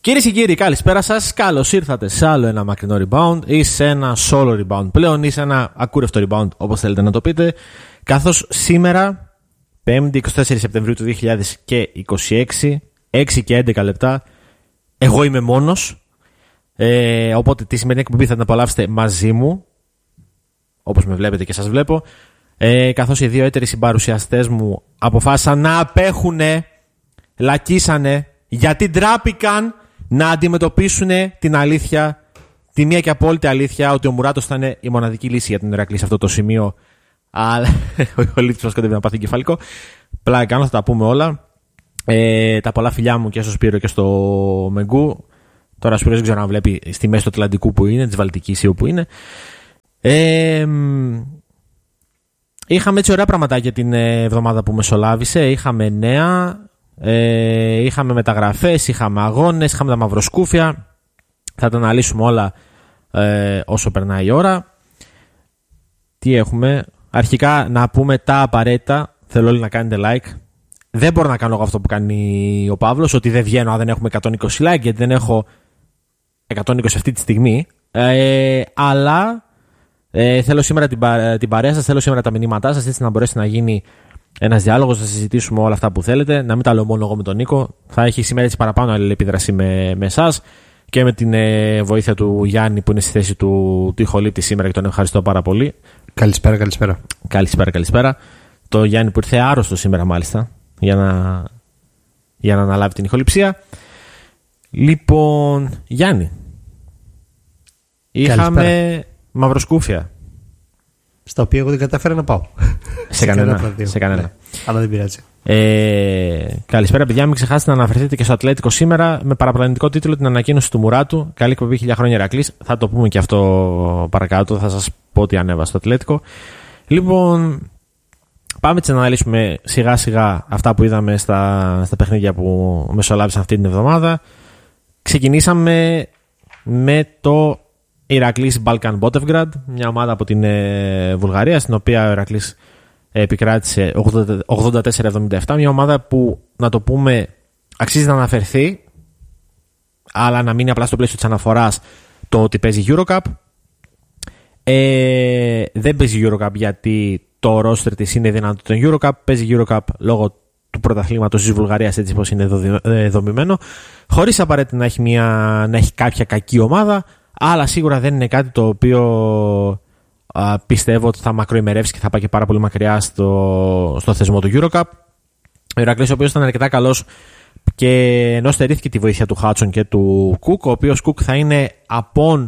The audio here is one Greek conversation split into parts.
Κυρίες και κύριοι, καλησπέρα σας. Καλώς ήρθατε σε άλλο ένα μακρινό rebound ή σε ένα solo rebound πλέον ή σε ένα ακούρευτο rebound, όπως θέλετε να το πείτε. Καθώς σήμερα, 5η 24 Σεπτεμβρίου του 2026, 6 και 11 λεπτά, εγώ είμαι μόνος. Οπότε τη σημερινή εκπομπή θα την απολαύσετε μαζί μου, όπως με βλέπετε και σας βλέπω. Καθώς οι δύο έτεροι συμπαρουσιαστές μου αποφάσισαν να απέχουνε, λακίσανε, γιατί ντράπηκαν να αντιμετωπίσουν την αλήθεια, τη μία και απόλυτη αλήθεια, ότι ο Μουράτος θα είναι η μοναδική λύση για τον Ηρακλή σε αυτό το σημείο. Αλλά ο Λίτσος μας κοντεύει να πάθει εγκεφαλικό. Πλάκα κάνω, θα τα πούμε όλα. Τα πολλά φιλιά μου και στο Σπύρο και στο Μεγκού. Τώρα ο Σπύρος δεν ξέρω αν βλέπει στη μέση του Ατλαντικού που είναι, της Βαλτικής ή όπου είναι. Είχαμε έτσι ωραία πραγματάκια την εβδομάδα που μεσολάβησε. Είχαμε νέα. Είχαμε μεταγραφές, είχαμε αγώνες, είχαμε τα μαυροσκούφια. Θα τα αναλύσουμε όλα όσο περνάει η ώρα. Τι έχουμε? Αρχικά να πούμε τα απαραίτητα. Θέλω όλοι να κάνετε like. Δεν μπορώ να κάνω εγώ αυτό που κάνει ο Παύλος, ότι δεν βγαίνω αν δεν έχουμε 120 like, γιατί δεν έχω 120 αυτή τη στιγμή. Αλλά θέλω σήμερα την παρέα σας, θέλω σήμερα τα μηνύματά σας, έτσι να μπορέσει να γίνει ένας διάλογος, να συζητήσουμε όλα αυτά που θέλετε. Να μην τα λέω μόνο εγώ με τον Νίκο. Θα έχει σήμερα έτσι παραπάνω αλληλεπίδραση με εσάς και με την βοήθεια του Γιάννη που είναι στη θέση του ηχολήπτη σήμερα και τον ευχαριστώ πάρα πολύ. Καλησπέρα. Καλησπέρα. Το Γιάννη που ήρθε άρρωστο σήμερα μάλιστα για να αναλάβει την ηχοληψία. Λοιπόν, Γιάννη, είχαμε μαυροσκούφια. Στα οποία εγώ δεν κατάφερα να πάω. Σε κανένα. Ναι, αλλά δεν πειράζει. Καλησπέρα, παιδιά. Μην ξεχάσετε να αναφερθείτε και στο Ατλέτικο σήμερα με παραπλανητικό τίτλο την ανακοίνωση του Μουράτου. Καλή εκπομπή, 1000 χρόνια Ηρακλής. Θα το πούμε και αυτό παρακάτω. Θα σας πω ότι ανέβασε στο Ατλέτικο. Λοιπόν, πάμε έτσι να αναλύσουμε σιγά σιγά αυτά που είδαμε στα παιχνίδια που μεσολάβησαν αυτή την εβδομάδα. Ξεκινήσαμε με το Ηρακλής Balkan Botevgrad, μια ομάδα από την Βουλγαρία, στην οποία ο Ηρακλής επικράτησε 84-77. Μια ομάδα που, να το πούμε, αξίζει να αναφερθεί, αλλά να μείνει απλά στο πλαίσιο της αναφοράς το ότι παίζει EuroCup. Δεν παίζει EuroCup γιατί το roster της είναι δυνατό τον EuroCup. Παίζει EuroCup λόγω του πρωταθλήματος της Βουλγαρίας, έτσι πως είναι δομημένο, χωρίς απαραίτητα να έχει κάποια κακή ομάδα. Αλλά σίγουρα δεν είναι κάτι το οποίο πιστεύω ότι θα μακροημερεύσει και θα πάει και πάρα πολύ μακριά στο θεσμό του EuroCup. Ο Ηρακλής, ο οποίος ήταν αρκετά καλός και ενώ στερήθηκε τη βοήθεια του Χάτσον και του Κουκ, ο οποίος Κουκ θα είναι απόν,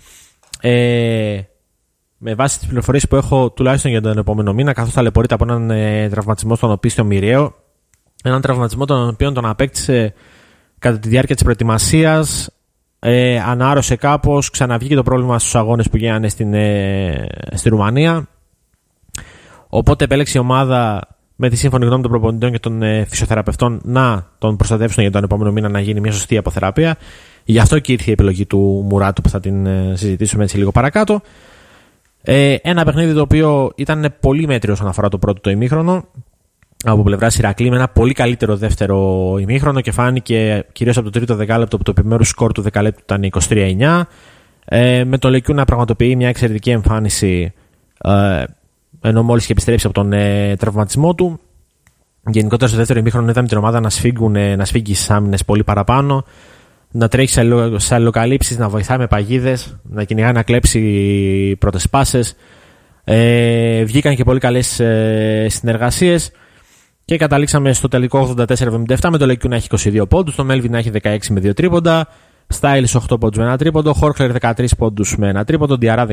με βάση τις πληροφορίες που έχω τουλάχιστον για τον επόμενο μήνα, καθώς ταλαιπωρείται από έναν τραυματισμό στον οπίστιο Μοιραίο. Έναν τραυματισμό τον οποίο τον απέκτησε κατά τη διάρκεια της προετοιμασίας. Ανάρρωσε κάπως, ξαναβγήκε το πρόβλημα στους αγώνες που γίνανε στη Ρουμανία. Οπότε επέλεξε η ομάδα με τη σύμφωνη γνώμη των προπονητών και των φυσιοθεραπευτών να τον προστατεύσουν για τον επόμενο μήνα να γίνει μια σωστή αποθεραπεία. Γι' αυτό και ήρθε η επιλογή του Μουράτου που θα την συζητήσουμε έτσι λίγο παρακάτω. Ένα παιχνίδι το οποίο ήταν πολύ μέτριο όσον αφορά το πρώτο το ημίχρονο από πλευράς Ηρακλή, με ένα πολύ καλύτερο δεύτερο ημίχρονο και φάνηκε κυρίως από το τρίτο δεκάλεπτο που το επιμέρους σκορ του δεκαλέπτου ήταν 23-9, με το Λεκιού να πραγματοποιεί μια εξαιρετική εμφάνιση ενώ μόλις είχε επιστρέψει από τον τραυματισμό του. Γενικότερα στο δεύτερο ημίχρονο είδαμε την ομάδα να σφίγγει στις άμυνες πολύ παραπάνω, να τρέχει σε αλληλοκαλύψεις, να βοηθάει με παγίδες, να κυνηγάει να κλέψει πρώτες πάσες. Βγήκαν και πολύ καλές συνεργασίες. Και καταλήξαμε στο τελικό 84-77 με το Λεκιού να έχει 22 πόντους, το Μέλβιν να έχει 16 με 2 τρίποντα, Στάιλς 8 πόντους με 1 τρίποντο, Χόρκλερ 13 πόντους με 1 τρίποντο, Διαρά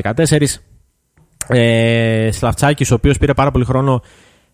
14. Σλαφτσάκης, ο οποίος πήρε πάρα πολύ χρόνο.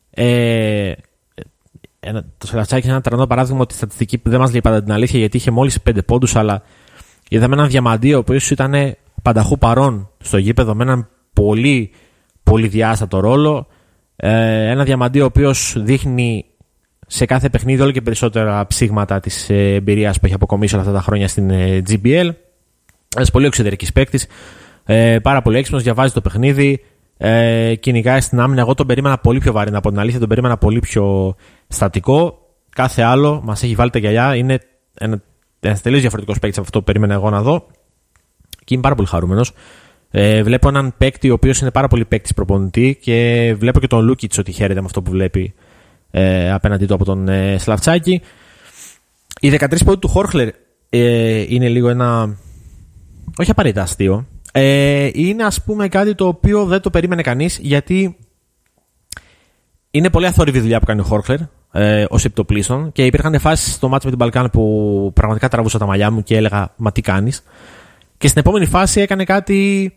Το Σλαφτσάκης είναι ένα τρανό παράδειγμα ότι η στατιστική δεν μας λέει πάντα την αλήθεια, γιατί είχε μόλις 5 πόντους, αλλά είδαμε έναν Διαμαντίο ο οποίος ήταν πανταχού παρόν στο γήπεδο με έναν πολύ, πολύ διάστατο ρόλο. Ένα Διαμαντίο ο οποίος δείχνει σε κάθε παιχνίδι όλο και περισσότερα ψήγματα της εμπειρίας που έχει αποκομίσει όλα αυτά τα χρόνια στην GBL. Ένας πολύ εξωτερικής παίκτης, πάρα πολύ έξυπνος, διαβάζει το παιχνίδι, κυνηγάει στην άμυνα. Εγώ τον περίμενα πολύ πιο βαρύνα από την αλήθεια, τον περίμενα πολύ πιο στατικό. Κάθε άλλο μας έχει βάλει τα γυαλιά. Είναι ένα ένας τελείως διαφορετικός παίκτης από αυτό που περίμενα εγώ να δω. Και είμαι πάρα πολύ χαρούμενος. Βλέπω έναν παίκτη ο οποίος είναι πάρα πολύ παίκτης προπονητή και βλέπω και τον Λούκιτς ότι χαίρεται με αυτό που βλέπει απέναντί του από τον Σλαφτσάκη. Οι 13 πόντοι του Χόρχλερ είναι λίγο ένα. Όχι απαραίτητα αστείο. Είναι ας πούμε κάτι το οποίο δεν το περίμενε κανείς, γιατί είναι πολύ αθόρυβη δουλειά που κάνει ο Χόρχλερ ως επιτοπλίστων και υπήρχαν φάσεις στο μάτς με την Μπαλκάν που πραγματικά τραβούσα τα μαλλιά μου και έλεγα «Μα τι κάνεις?» Και στην επόμενη φάση έκανε κάτι.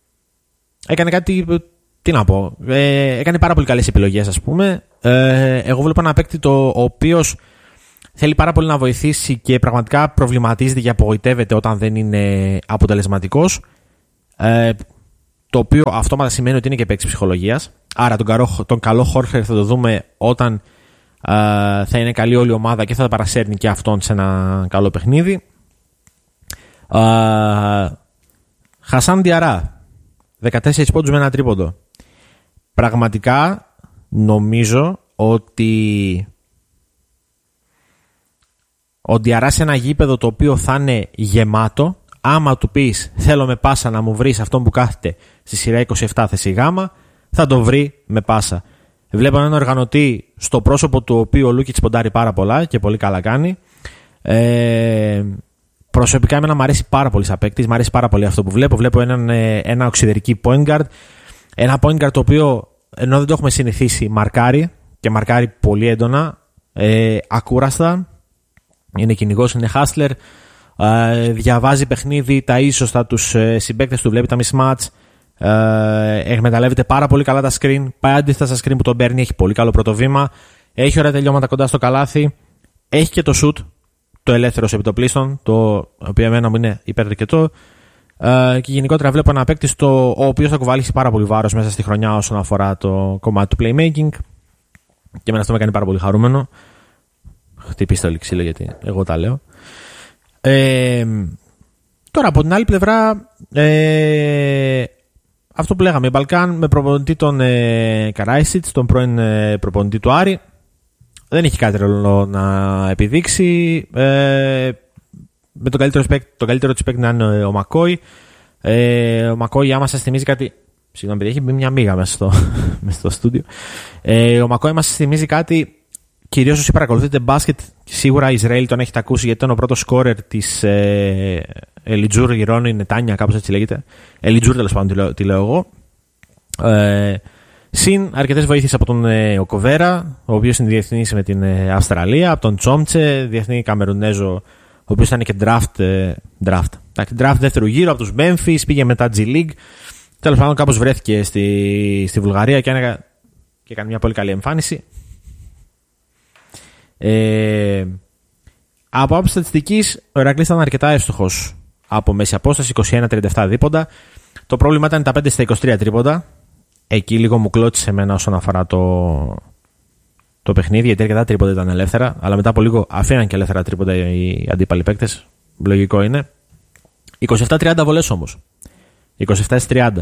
Τι να πω. Έκανε πάρα πολύ καλές επιλογές, ας πούμε. Εγώ βλέπω ένα παίκτη ο οποίος θέλει πάρα πολύ να βοηθήσει και πραγματικά προβληματίζεται και απογοητεύεται όταν δεν είναι αποτελεσματικός. Το οποίο αυτόματα σημαίνει ότι είναι και παίκτης ψυχολογίας. Άρα τον καλό Χόρχλερ θα το δούμε όταν θα είναι καλή όλη η ομάδα και θα παρασέρνει και αυτόν σε ένα καλό παιχνίδι. Χασάν Διαρά, 14 πόντους με ένα τρίποντο. Πραγματικά νομίζω ότι ο Διαρά σε ένα γήπεδο το οποίο θα είναι γεμάτο, άμα του πεις θέλω με πάσα να μου βρεις αυτόν που κάθεται στη σειρά 27 θέση γάμα, θα το βρει με πάσα. Βλέπω έναν οργανωτή στο πρόσωπο του οποίου ο Λούκιτς ποντάρει πάρα πολλά και πολύ καλά κάνει. Προσωπικά εμένα μου αρέσει πάρα πολύ σαν παίκτης, μου αρέσει πάρα πολύ αυτό που βλέπω. Βλέπω ένα οξυδερική point guard. Ένα point guard το οποίο, ενώ δεν το έχουμε συνηθίσει, μαρκάρει και μαρκάρει πολύ έντονα, ακούραστα. Είναι κυνηγός, είναι hustler. Διαβάζει παιχνίδι, ταΐζει σωστά τους συμπαίκτες του, βλέπει τα mismatch. Εκμεταλλεύεται πάρα πολύ καλά τα screen. Πάει αντίθετα στα screen που τον παίρνει, έχει πολύ καλό πρώτο βήμα. Έχει ωραία τελειώματα κοντά στο καλάθι. Έχει και το shoot, το ελεύθερο επιτοπλίστων, το οποίο εμένα μου είναι υπεραρκετό. Και γενικότερα βλέπω ένα παίκτη ο οποίος θα κουβαλήσει πάρα πολύ βάρος μέσα στη χρονιά όσον αφορά το κομμάτι του playmaking. Και εμένα αυτό με κάνει πάρα πολύ χαρούμενο. Χτυπήστε όλοι ξύλο γιατί εγώ τα λέω. Τώρα από την άλλη πλευρά, αυτό που λέγαμε, η Μπαλκάν με προπονητή τον Καράισιτς, τον πρώην προπονητή του Άρη, δεν έχει κάτι ρόλο να επιδείξει. Με τον καλύτερο της παίκτη να είναι ο Μακόι. Ο Μακόι, άμα σας θυμίζει κάτι. Συγγνώμη, παιδί, έχει μπει μια μύγα μέσα στο στούντιο. Ο Μακόι, άμα σας θυμίζει κάτι, κυρίως όσοι παρακολουθείτε μπάσκετ, σίγουρα Ισραήλ τον έχετε ακούσει γιατί ήταν ο πρώτος σκόρερ της Ελιτζούρ Γυρώνη Νετάνια, κάπως έτσι λέγεται. Ελιτζούρ, τέλος πάντων, τη λέω εγώ. Συν αρκετές βοήθειες από τον Οκοβέρα, ο οποίος είναι διεθνής με την Αυστραλία, από τον Τσόμτσε, διεθνή Καμερουνέζο, ο οποίος ήταν και draft δεύτερου γύρου, από τους Memphis, πήγε μετά G League. Τέλος πάντων, κάπως βρέθηκε στη Βουλγαρία και έκανε μια πολύ καλή εμφάνιση. Από άποψη στατιστικής, ο Ηρακλής ήταν αρκετά εύστοχος από μέση απόσταση, 21-37 δίποντα. Το πρόβλημα ήταν τα 5 στα 23 τρίποντα. Εκεί λίγο μου κλώτσισε εμένα όσον αφορά το παιχνίδι, γιατί αρκετά τρίποντα ήταν ελεύθερα, αλλά μετά από λίγο αφήναν και ελεύθερα τρίποντα οι αντίπαλοι παίκτες. Λογικό είναι. 27-30 βολές όμως. 27-30.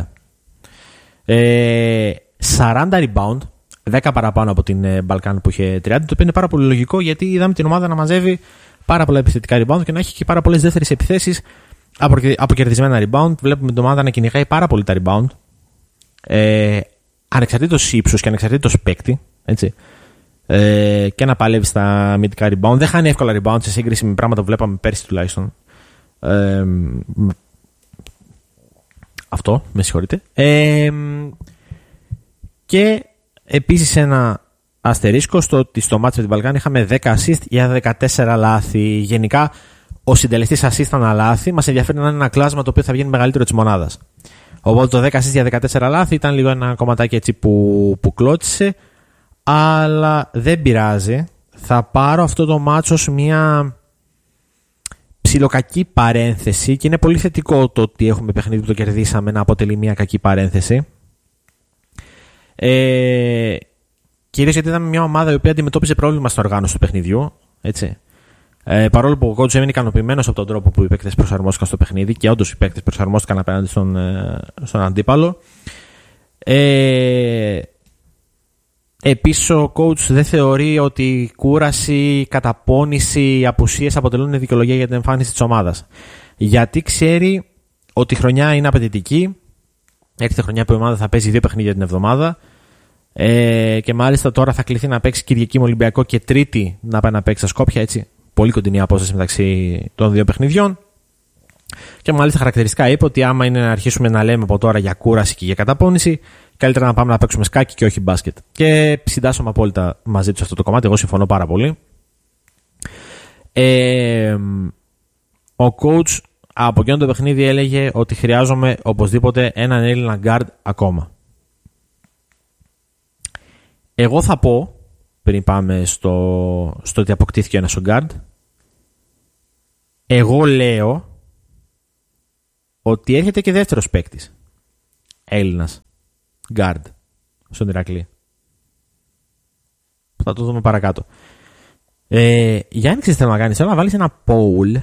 40 rebound. 10 παραπάνω από την Μπαλκάν που είχε 30, το οποίο είναι πάρα πολύ λογικό γιατί είδαμε την ομάδα να μαζεύει πάρα πολλά επιθετικά rebound και να έχει και πάρα πολλές δεύτερες επιθέσεις από κερδισμένα rebound. Βλέπουμε την ομάδα να κυνηγάει πάρα πολύ τα rebound. Ανεξαρτήτως ύψους και ανεξαρτήτως παίκτη. Έτσι. Και να παλεύει στα αμυντικά rebound. Δεν χάνει εύκολα rebound σε σύγκριση με πράγματα που βλέπαμε πέρσι τουλάχιστον. Αυτό, με συγχωρείτε. Και επίσης ένα αστερίσκο στο ότι στο μάτς με την Μπαλκάν είχαμε 10 assist για 14 λάθη. Γενικά ο συντελεστής assist ήταν λάθη. Μας ενδιαφέρει να είναι ένα κλάσμα το οποίο θα βγαίνει μεγαλύτερο της μονάδας. Οπότε το 10 assist για 14 λάθη ήταν λίγο ένα κομματάκι έτσι που κλώτσισε. Αλλά δεν πειράζει. Θα πάρω αυτό το μάτσο ως μια ψιλοκακή παρένθεση και είναι πολύ θετικό το ότι έχουμε παιχνίδι που το κερδίσαμε να αποτελεί μια κακή παρένθεση. Κυρίως γιατί είδαμε μια ομάδα η οποία αντιμετώπιζε πρόβλημα στην οργάνωση του παιχνιδιού. Έτσι. Παρόλο που ο coach έμεινε ικανοποιημένος από τον τρόπο που οι παίκτες προσαρμόστηκαν στο παιχνίδι και όντως οι παίκτες προσαρμόστηκαν απέναντι στον αντίπαλο. Επίσης ο coach δεν θεωρεί ότι κούραση, καταπώνηση, απουσίες αποτελούν δικαιολογία για την εμφάνιση της ομάδας. Γιατί ξέρει ότι η χρονιά είναι απαιτητική. Έρχεται χρονιά που η ομάδα θα παίζει 2 παιχνίδια την εβδομάδα. Και μάλιστα τώρα θα κληθεί να παίξει Κυριακή με Ολυμπιακό και Τρίτη να πάει να παίξει στα Σκόπια. Έτσι, πολύ κοντινή απόσταση μεταξύ των 2 παιχνιδιών. Και μάλιστα χαρακτηριστικά είπε ότι άμα είναι να αρχίσουμε να λέμε από τώρα για κούραση και για καταπώνηση, καλύτερα να πάμε να παίξουμε σκάκι και όχι μπάσκετ. Και συντάσσομαι απόλυτα μαζί του σε αυτό το κομμάτι. Εγώ συμφωνώ πάρα πολύ. Ο coach από εκείνο το παιχνίδι έλεγε ότι χρειάζομαι οπωσδήποτε έναν Έλληνα guard ακόμα. Εγώ θα πω, πριν πάμε στο ότι αποκτήθηκε ένας ο guard, εγώ λέω ότι έρχεται και δεύτερος παίκτης Έλληνας guard στον Ηρακλή. Θα το δούμε παρακάτω. Γιάννη, ξέρεις τι θέλω να κάνεις? Θέλω να βάλεις ένα poll,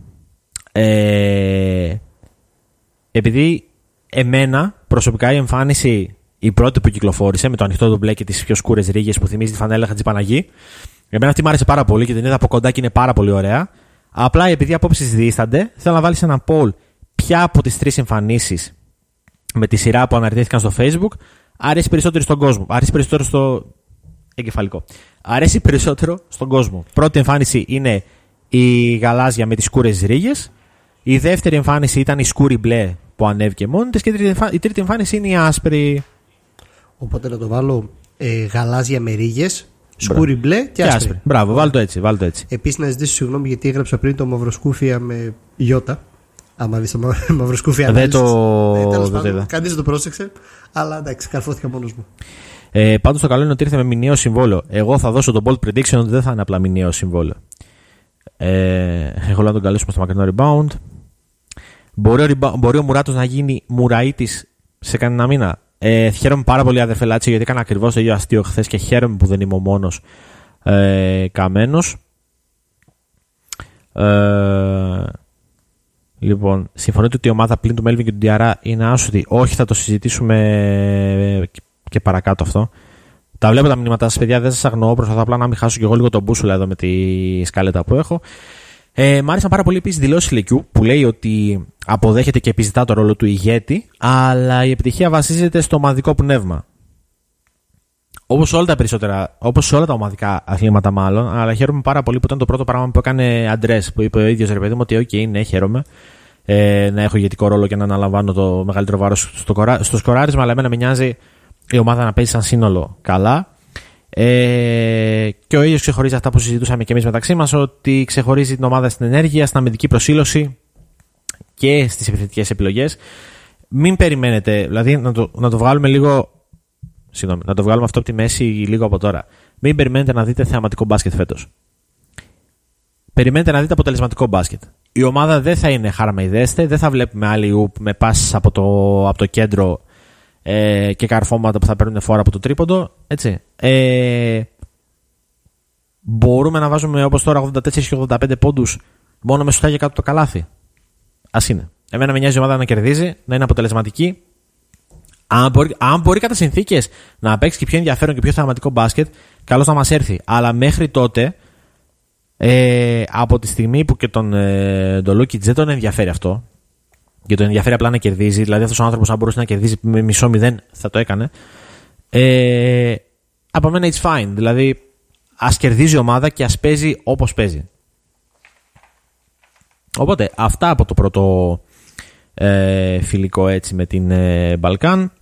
επειδή εμένα προσωπικά η εμφάνιση, η πρώτη που κυκλοφόρησε με το ανοιχτό το μπλε και τις πιο σκούρες ρίγες που θυμίζει τη φανέλα Χατζηπαναγή, εμένα αυτή μου άρεσε πάρα πολύ και την είδα από κοντά και είναι πάρα πολύ ωραία. Απλά επειδή οι απόψεις διήστανται, θέλω να βάλεις ένα poll ποια από τις 3 εμφανίσεις με τη σειρά που αναρτήθηκαν στο Facebook αρέσει περισσότερο στον κόσμο. Αρέσει περισσότερο στο εγκεφαλικό. Αρέσει περισσότερο στον κόσμο. Πρώτη εμφάνιση είναι η γαλάζια με τις σκούρες ρίγες. Η δεύτερη εμφάνιση ήταν η σκούρη μπλε που ανέβηκε μόνη της. Και η τρίτη εμφάνιση είναι η άσπρη. Οπότε να το βάλω γαλάζια με ρίγες, σκούρη μπλε και άσπρη. Μπράβο, βάλω το έτσι. Επίσης να ζητήσω συγγνώμη γιατί έγραψα πριν το μαυροσκούφια με γιώτα. Άμα δεις το μαυροσκούφια δεν το είδα. Κανείς δεν το πρόσεξε, αλλά εντάξει, καρφώθηκα μόνος μου. Πάντως το καλό είναι ότι ήρθε με μηνιαίο συμβόλαιο. Εγώ θα δώσω το bold prediction ότι δεν θα είναι απλά μηνιαίο συμβόλαιο. Εγώ λέω να τον καλέσουμε στο μακρινό rebound. Μπορεί ο Μουράτος να γίνει Μουραΐτης σε κανένα μήνα. Χαίρομαι πάρα πολύ, αδερφέ Λάτσιο, γιατί έκανα ακριβώς το ίδιο αστείο χθες και χαίρομαι που δεν είμαι ο μόνος καμένος. Λοιπόν, συμφωνείτε ότι η ομάδα πλην του Μέλβιν και του Ντιαρά είναι άσωτη? Όχι, θα το συζητήσουμε και παρακάτω αυτό. Τα βλέπω τα μηνύματά σας, παιδιά, δεν σας αγνοώ. Προσπαθώ απλά να μην χάσω και εγώ λίγο τον μπούσουλα εδώ με τη σκάλετα που έχω. Μ' άρεσαν πάρα πολύ επίσης δηλώσεις Λεκιού που λέει ότι αποδέχεται και επιζητά το ρόλο του ηγέτη, αλλά η επιτυχία βασίζεται στο ομαδικό πνεύμα. Όπως σε όλα τα ομαδικά αθλήματα, μάλλον, αλλά χαίρομαι πάρα πολύ που ήταν το πρώτο πράγμα που έκανε Αντρές, που είπε ο ίδιος, ρε παιδί μου, ότι OK, ναι, χαίρομαι να έχω ηγετικό ρόλο και να αναλαμβάνω το μεγαλύτερο βάρος στο σκοράρισμα, αλλά εμένα με νοιάζει η ομάδα να παίζει σαν σύνολο καλά. Και ο ίδιος ξεχωρίζει αυτά που συζητούσαμε και εμείς μεταξύ μας, ότι ξεχωρίζει την ομάδα στην ενέργεια, στην αμυντική προσήλωση και στις επιθετικές επιλογές. Μην περιμένετε, δηλαδή να το βγάλουμε λίγο. Συγγνώμη, να το βγάλουμε αυτό από τη μέση λίγο από τώρα. Μην περιμένετε να δείτε θεαματικό μπάσκετ φέτος. Περιμένετε να δείτε αποτελεσματικό μπάσκετ. Η ομάδα δεν θα είναι χαραμεϊδέστε, δεν θα βλέπουμε άλλη ουπ με πάσεις από το κέντρο και καρφώματα που θα παίρνουν φόρα από το τρίποντο. Έτσι. Μπορούμε να βάζουμε όπως τώρα 84 και 85 πόντους μόνο με σουτάκια κάτω το καλάθι. Ας είναι. Εμένα με νοιάζει η ομάδα να κερδίζει, να είναι αποτελεσματική. Αν μπορεί κατά συνθήκες να παίξει και πιο ενδιαφέρον και πιο θεαματικό μπάσκετ, καλώς να μας έρθει. Αλλά μέχρι τότε, από τη στιγμή που και τον Λούκιτς δεν τον ενδιαφέρει αυτό, και τον ενδιαφέρει απλά να κερδίζει, δηλαδή αυτός ο άνθρωπος αν μπορούσε να κερδίζει με 0-0 θα το έκανε, από μένα it's fine. Δηλαδή ας κερδίζει η ομάδα και ας παίζει όπως παίζει. Οπότε αυτά από το πρώτο φιλικό έτσι με την Μπαλκάν.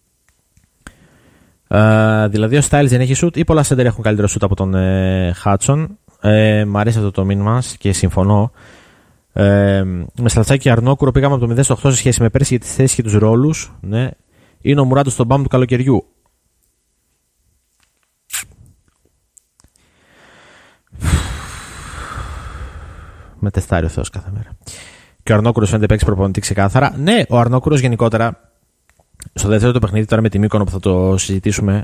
Δηλαδή ο Styles δεν έχει σουτ ή πολλά σέντερ έχουν καλύτερο σουτ από τον Χάτσον. Μ' αρέσει αυτό το μήνυμα και συμφωνώ. Με Σλατσάκη και Αρνόκουρο πήγαμε από το 0 στο 8 σε σχέση με πέρσι για τις θέσεις και τους ρόλους. Ναι. Είναι ο Μουράτος στον μπαμ του καλοκαιριού. Με τεστάρει ο Θεός κάθε μέρα. Και ο Αρνόκουρος φαίνεται παίξει προπονητή ξεκάθαρα. Ναι, ο Αρνόκουρος γενικότερα στο δεύτερο το παιχνίδι τώρα με τη Μύκονο που θα το συζητήσουμε,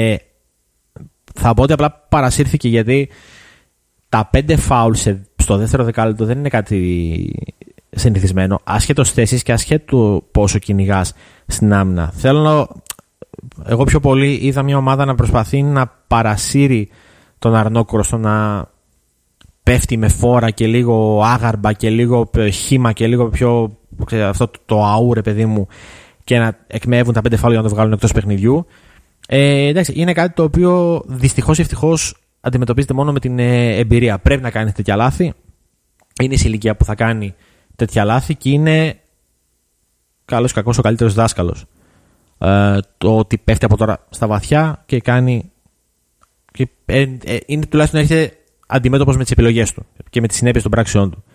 θα πω ότι απλά παρασύρθηκε γιατί τα 5 φάουλ στο δεύτερο δεκάλεπτο δεν είναι κάτι συνηθισμένο, ασχέτως θέσης και ασχέτως πόσο κυνηγάς στην άμυνα. Εγώ πιο πολύ είδα μια ομάδα να προσπαθεί να παρασύρει τον Αρνόκουρο στο να πέφτει με φόρα και λίγο άγαρμπα και λίγο χύμα και λίγο πιο αυτό το αούρε, παιδί μου, και να εκμεύουν τα 5 φάουλ για να το βγάλουν εκτός παιχνιδιού. Εντάξει, είναι κάτι το οποίο δυστυχώς ή ευτυχώς αντιμετωπίζεται μόνο με την εμπειρία. Πρέπει να κάνει τέτοια λάθη. Είναι η ηλικία που θα κάνει τέτοια λάθη και είναι καλός ή κακός ο καλύτερος δάσκαλος. Το ότι πέφτει από τώρα στα βαθιά και κάνει. Και, είναι τουλάχιστον έρχεται αντιμέτωπος με τις επιλογές του και με τις συνέπειες των πράξεών του.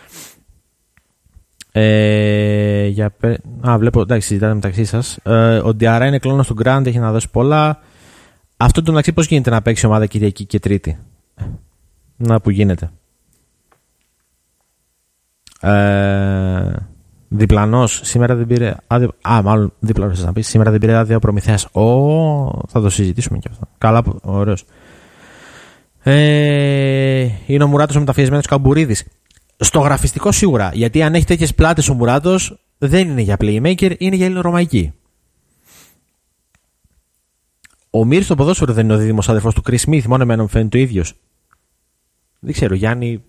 Βλέπω, εντάξει, συζητάτε μεταξύ σας. Ο Ντιαρά είναι κλόνος του Γκραντ, έχει να δώσει πολλά. Αυτό το μεταξύ πώς γίνεται να παίξει ομάδα Κυριακή και Τρίτη? Να, που γίνεται. Διπλανός σήμερα δεν πήρε άδειο. Μάλλον διπλανός θες να πεις. Σήμερα δεν πήρε άδειο προμηθέας. Θα το συζητήσουμε και αυτό. Καλά, ωραίος. Είναι ο Μουράτος ο μεταφιεσμένος Καμπουρίδης. Στο γραφιστικό σίγουρα. Γιατί αν έχει τέτοιες πλάτες ο Μουράτος, δεν είναι για playmaker, είναι για ελληνορωμαϊκή. Ο Μύρης στο ποδόσφαιρο δεν είναι ο δίδυμος αδερφός του Chris Smith, μόνο εμένα μου φαίνεται ο ίδιος. Δεν ξέρω, Γιάννη.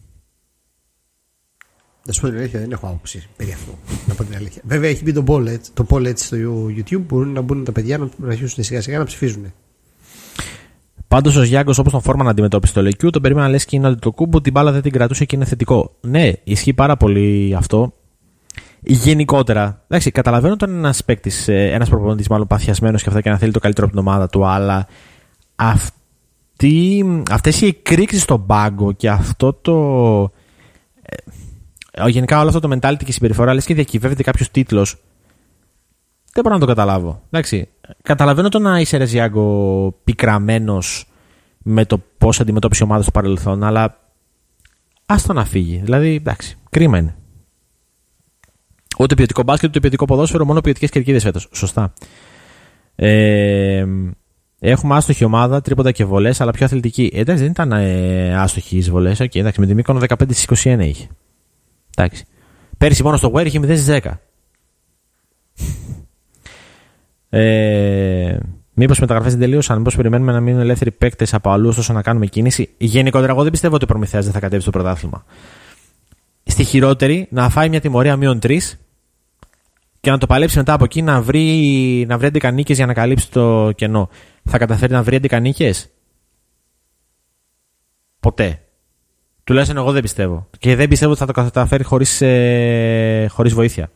Να σου πω την αλήθεια, δεν έχω άποψη περί αυτού. Να πω την αλήθεια. Βέβαια έχει μπει το poll έτσι στο YouTube, μπορούν να μπουν τα παιδιά να αρχίσουν σιγά σιγά να ψηφίζουν. Πάντως ο Γιάνγκος, όπως τον Φόρμαν αντιμετώπισε το Λεκιού, τον περίμενα λες και είναι ότι το κούμπο την μπάλα δεν την κρατούσε και είναι θετικό. Ναι, ισχύει πάρα πολύ αυτό. Γενικότερα, εντάξει, καταλαβαίνω όταν είναι ένας παίκτης, ένας προπονητής μάλλον παθιασμένος και αυτά και να θέλει το καλύτερο από την ομάδα του, αλλά αυτές οι εκρήξεις στον πάγκο και αυτό το. Γενικά όλο αυτό το mentality και η συμπεριφορά, λες και διακυβεύεται κάποιος τίτλος. Δεν μπορώ να το καταλάβω. Εντάξει, καταλαβαίνω το να είσαι Γιάνγκο πικραμένος με το πώς αντιμετώπισε η ομάδα στο παρελθόν, αλλά άστο να φύγει. Δηλαδή, εντάξει, κρίμα είναι. Ούτε ποιοτικό μπάσκετ, ούτε ποιοτικό ποδόσφαιρο, μόνο ποιοτικές κερκίδες φέτος. Σωστά. Έχουμε άστοχη ομάδα, τρίποντα και βολές, αλλά πιο αθλητική. Εντάξει, δεν ήταν άστοχη οι βολές. Okay, εντάξει, με τη Μύκονο 15-21 είχε. Εντάξει. Πέρυσι μόνο στο Ware είχε 0-10. Μήπως οι μεταγραφές δεν τελείωσαν, μήπως περιμένουμε να μείνουν ελεύθεροι παίκτες από αλλού ώστε να κάνουμε κίνηση? Γενικότερα, εγώ δεν πιστεύω ότι ο Προμηθέας δεν θα κατέβει στο πρωτάθλημα. Στη χειρότερη, να φάει μια τιμωρία -3 και να το παλέψει μετά από εκεί να βρει 11 νίκες για να καλύψει το κενό. Θα καταφέρει να βρει 11 νίκες? Ποτέ. Τουλάχιστον εγώ δεν πιστεύω. Και δεν πιστεύω ότι θα το καταφέρει χωρίς βοήθεια.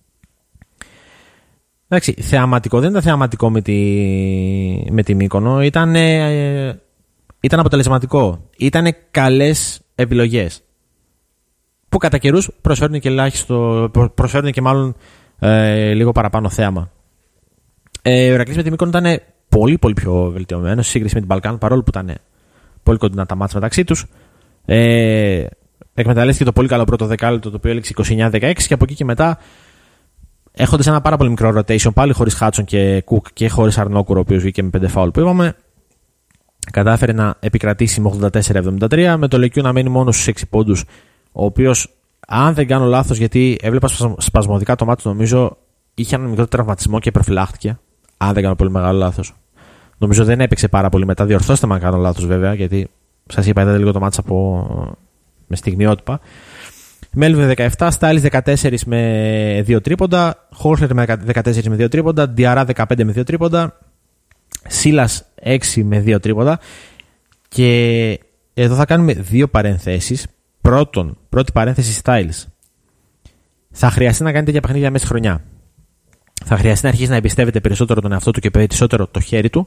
Εντάξει, θεαματικό δεν ήταν θεαματικό με τη Μύκονο. Ήταν αποτελεσματικό. Ήταν καλές επιλογές. Που κατά καιρούς προσφέρουν και προσφέρουν και μάλλον λίγο παραπάνω θέαμα. Ο Ηρακλής με τη Μύκονο ήταν πολύ πολύ πιο βελτιωμένο σε σύγκριση με την Μπαλκάν, παρόλο που ήταν πολύ κοντινά τα μάτς μεταξύ τους. Εκμεταλλεύτηκε το πολύ καλό πρώτο δεκάλεπτο, το οποίο έληξε 29-16, και από εκεί και μετά, έχοντας ένα πάρα πολύ μικρό rotation, πάλι χωρίς Χάτσον και Κουκ και χωρίς Αρνόκουρο, ο οποίος βγήκε με 5 φάουλ που είπαμε, κατάφερε να επικρατήσει με 84-73, με το Λεκιού να μένει μόνο στους 6 πόντους, ο οποίος, αν δεν κάνω λάθος, γιατί έβλεπα σπασμωδικά το μάτι, νομίζω είχε έναν μικρό τραυματισμό και προφυλάχτηκε. Αν δεν κάνω πολύ μεγάλο λάθος. Νομίζω δεν έπαιξε πάρα πολύ μετά. Διορθώστε με αν κάνω λάθος, βέβαια, γιατί σας είπα, είδατε λίγο το μάτι με στιγμιότυπα. Μέλβιν 17, Στάιλς 14 με 2 τρίποντα, Χόρσλερ με 14 με 2 τρίποντα, Διαρά 15 με 2 τρίποντα, Σίλας 6 με 2 τρίποντα. Και εδώ θα κάνουμε 2 παρενθέσεις. Πρώτη παρένθεση, Στάιλς. Θα χρειαστεί να κάνει τέτοια παιχνίδια μέσα χρονιά. Θα χρειαστεί να αρχίσει να εμπιστεύεται περισσότερο τον εαυτό του και περισσότερο το χέρι του.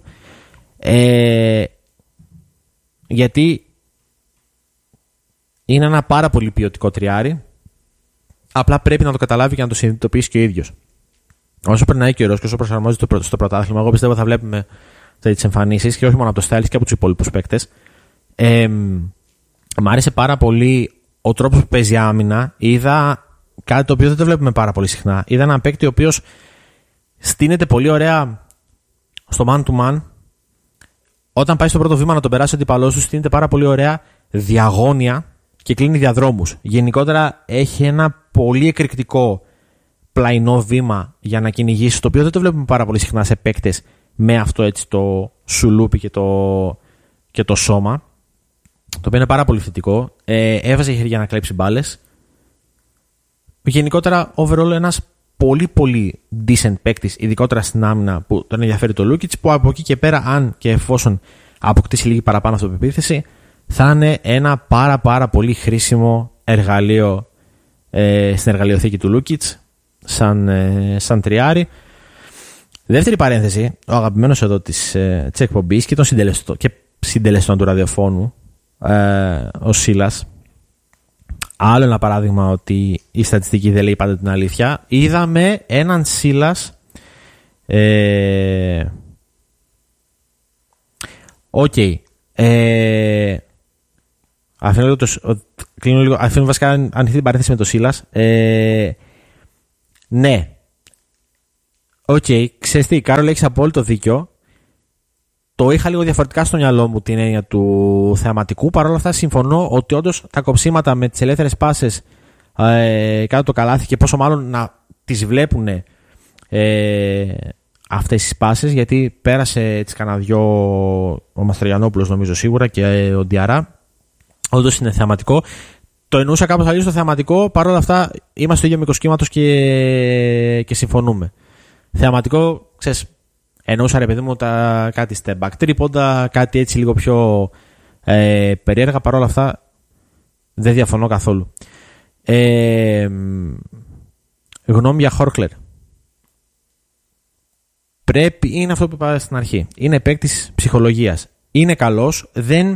Γιατί είναι ένα πάρα πολύ ποιοτικό τριάρι. Απλά πρέπει να το καταλάβει και να το συνειδητοποιήσει και ο ίδιος. Όσο περνάει καιρός και όσο προσαρμόζεται στο πρωτάθλημα, εγώ πιστεύω θα βλέπουμε τις εμφανίσεις και όχι μόνο από το Styles και από τους υπόλοιπους παίκτες. Μ' άρεσε πάρα πολύ ο τρόπος που παίζει άμυνα. Είδα κάτι το οποίο δεν το βλέπουμε πάρα πολύ συχνά. Είδα έναν παίκτη ο οποίος στείνεται πολύ ωραία στο man to man. Όταν πάει στο πρώτο βήμα να τον περάσει ο αντίπαλός του, στείνεται πάρα πολύ ωραία διαγώνια και κλείνει διαδρόμους. Γενικότερα έχει ένα πολύ εκρηκτικό πλαϊνό βήμα για να κυνηγήσει, το οποίο δεν το βλέπουμε πάρα πολύ συχνά σε παίκτες με αυτό έτσι το σουλούπι και το σώμα, το οποίο είναι πάρα πολύ θετικό. Έβαζε χέρια να κλέψει μπάλες. Γενικότερα, overall, ένας πολύ πολύ decent παίκτης, ειδικότερα στην άμυνα που τον ενδιαφέρει το Λούκιτς, που από εκεί και πέρα, αν και εφόσον αποκτήσει λίγη παραπάνω αυτοπεποίθηση, θα είναι ένα πάρα πολύ χρήσιμο εργαλείο στην εργαλειοθήκη του Λούκιτς σαν τριάρι. Δεύτερη παρένθεση, ο αγαπημένος εδώ της εκπομπής και συντελεστών του ραδιοφώνου, ο Σίλας. Άλλο ένα παράδειγμα ότι η στατιστική δεν λέει πάντα την αλήθεια. Είδαμε έναν Σίλας αφήνω βασικά ανοιχτή την παρένθεση με το Σίλας. Ναι. Ξέρεις τι, Κάρολ, έχεις απόλυτο δίκιο. Το είχα λίγο διαφορετικά στο μυαλό μου την έννοια του θεαματικού. Παρ' όλα αυτά συμφωνώ ότι όντως τα κοψίματα με τις ελεύθερες πάσες κάτω το καλάθι, και πόσο μάλλον να τις βλέπουν αυτές τις πάσες, γιατί πέρασε τις κανένα δυο ο Μαστρογιαννόπουλος νομίζω σίγουρα και ο Ντιαρά. Όντως είναι θεαματικό. Το εννοούσα κάπως αλλιώς το θεαματικό. Παρ' όλα αυτά είμαστε στο ίδιο μήκος κύματος και συμφωνούμε. Θεαματικό, ξέρεις, εννοούσα ρε παιδί μου κάτι step back τρίποντα, κάτι έτσι λίγο πιο περίεργα. Παρ' όλα αυτά δεν διαφωνώ καθόλου. Γνώμη για Χόρκλερ. Είναι αυτό που είπα στην αρχή. Είναι παίκτης ψυχολογίας. Είναι καλός.